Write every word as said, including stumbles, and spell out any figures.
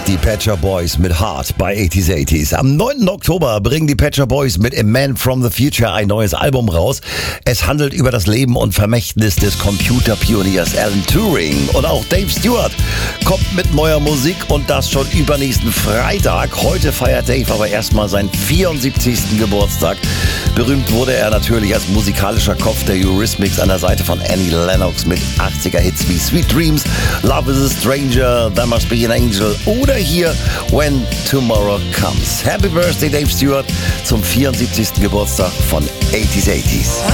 Die Pet Shop Boys mit Heart bei achtziger achtziger. Am neunten Oktober bringen die Pet Shop Boys mit A Man from the Future ein neues Album raus. Es handelt über das Leben und Vermächtnis des Computerpioniers Alan Turing. Und auch Dave Stewart kommt mit neuer Musik und das schon übernächsten Freitag. Heute feiert Dave aber erstmal seinen vierundsiebzigsten Geburtstag. Berühmt wurde er natürlich als musikalischer Kopf der Eurythmics an der Seite von Annie Lennox mit achtziger Hits wie Sweet Dreams, Love is a Stranger, There Must Be an Angel oder hier When Tomorrow Comes. Happy Birthday Dave Stewart zum vierundsiebzigsten Geburtstag von achtziger achtziger.